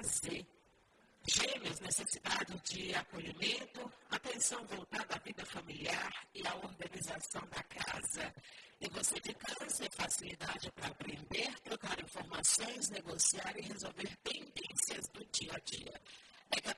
Z. Gêmeos, necessidade de acolhimento, atenção voltada à vida familiar e à organização da casa. E você de Câncer, facilidade para aprender, trocar informações, negociar e resolver pendências do dia a dia.